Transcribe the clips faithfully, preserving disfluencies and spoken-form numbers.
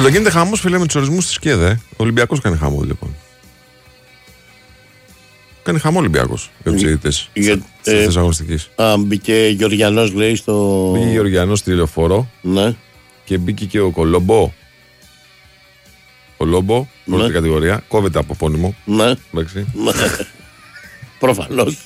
Ψιλογίνεται χαμός, φίλε, με τους ορισμούς της ΚΕΔ. Ε. Ο Ολυμπιακός κάνει χαμό, λοιπόν. Κάνει χαμό ο Ολυμπιακός για τους ηγητές της αγωνιστικής. Α, μπήκε Γεωργιανός, λέει, στο. Μπήκε Γεωργιανός στη λεωφόρο. Ναι. Και μπήκε και ο Κολόμπο. Κολόμπο, πρώτη ναι. κατηγορία. Κόβεται από φώνημο. Ναι. Εντάξει. Προφανώς.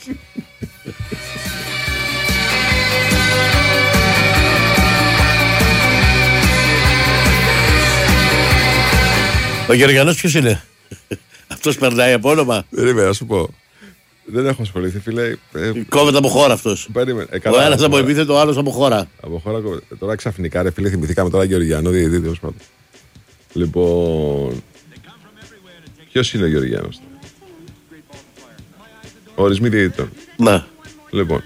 Ο Γεωργιανός ποιος είναι? Αυτός περνάει από όνομα. Περίμενα, να σου πω. Δεν έχω ασχοληθεί, φίλε. Ε, κόβεται από χώρα αυτός. Περίμενε. Ε, ο ένας από επίθετο, ο άλλος από χώρα. Από χώρα κόβεται. Τώρα ξαφνικά, ρε φίλε, θυμηθήκαμε τώρα Γεωργιανό διαιτητή, τέλος πάντων. Λοιπόν. Ποιος είναι ο Γεωργιανός? Ορισμοί διαιτητών. Ναι. Λοιπόν.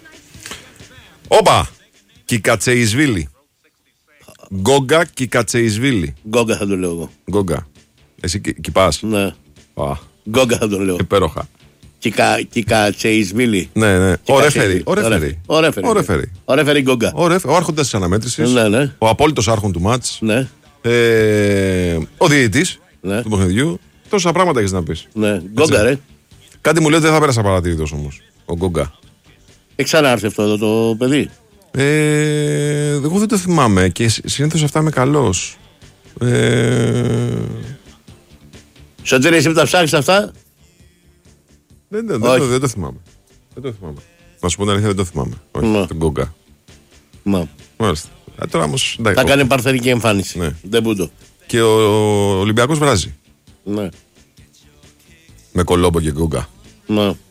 Όπα! Κικατσεϊσβίλη. Γκόγκα Κικατσεϊσβίλη. Γκόγκα θα το λέω εγώ. Γκόγκα. Εσύ κυπάς. Ναι. Α. Γκόγκα θα το λέω. Υπέροχα. Κικατσεϊσβίλη. Ναι, ναι. Ο ρεφερί. Ο ρεφερί. Ο ρεφερί. Ο ρεφερί Γκόγκα. Ο άρχοντας της αναμέτρησης. Ναι, ναι. Ο απόλυτος άρχον του μάτς. Ναι. Ε, ο διαιτητής ναι. του παιχνιδιού. Τόσα πράγματα έχεις να πεις. Ναι. Γκόγκα, ρε. Κάτι μου λέει ότι δεν θα πέρασα παρατηρητός όμως. Ο Γκόγκα. Έχει ξανάρθει αυτό εδώ το παιδί? Ε, εγώ δεν το θυμάμαι και συνήθως αυτά είμαι καλός. Ε... Σωτήρη, εσύ που τα ψάχνεις αυτά? Δεν, δεν, δεν, το, δεν το θυμάμαι. Δεν το θυμάμαι. Να σου πω την αλήθεια, δεν το θυμάμαι. Όχι, ναι. τον Γκόγκα. Ναι. Μάλιστα. Ε, τώρα όμως, εντάξει, θα κάνει παρθενική εμφάνιση. Ναι. Δεν μπούτο. Και ο Ολυμπιακός βράζει. Ναι. Με Κολόμπο και Γκόγκα. Ναι.